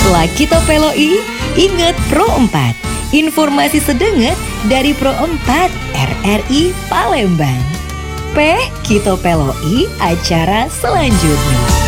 Laki Topeloi, ingat Pro 4. Informasi sedenget dari Pro 4 RRI Palembang. Peh Kitopeloi acara selanjutnya.